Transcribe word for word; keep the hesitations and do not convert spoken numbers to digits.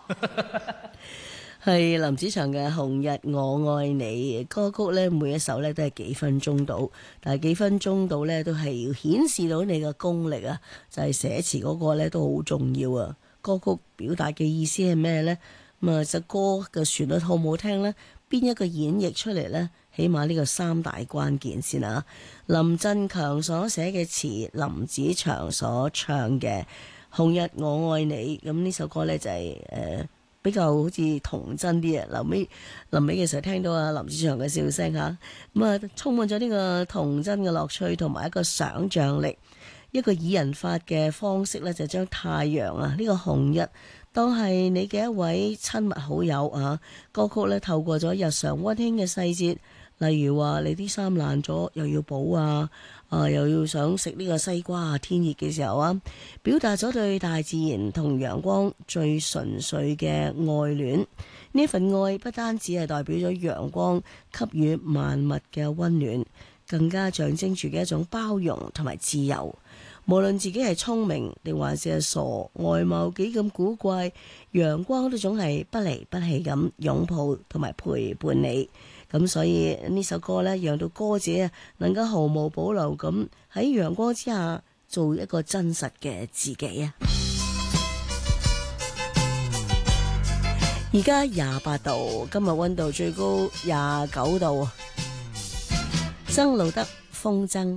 係林子祥嘅《紅日我愛你》歌曲咧，每一首咧都係幾分鐘到，但係幾分鐘到咧都係要顯示到你嘅功力啊！就係寫詞嗰個咧都好重要啊！歌曲表達嘅意思係咩呢？咁啊，隻歌嘅旋律好唔好聽呢？邊一個演繹出嚟呢？起碼呢個三大關鍵先啊！林振強所寫嘅詞，林子祥所唱嘅《紅日我愛你》，咁呢首歌呢，就係、是、誒。呃比較好似童真啲啊！臨尾臨尾嘅時候聽到啊林子祥嘅笑聲嚇，咁啊充滿咗呢個童真嘅樂趣同埋一個想像力，一個擬人法嘅方式咧，就將太陽啊呢個紅日當係你嘅一位親密好友啊！歌曲咧透過咗日常溫馨嘅細節，例如話你啲衫爛咗又要補啊！啊！又要想食呢個西瓜啊！天熱嘅時候啊，表達咗對大自然同陽光最純粹嘅愛戀。呢份愛不單止係代表咗陽光給予萬物嘅溫暖，更加象徵住嘅一種包容同埋自由。無論自己係聰明定還是係傻，外貌幾咁古怪，陽光都總係不離不棄咁擁抱同埋陪伴你。咁所以呢首歌呢，讓到歌者啊，能夠毫無保留咁喺陽光之下做一個真實嘅自己啊！而家廿八度，今日溫度最高廿九度，曾路得風箏。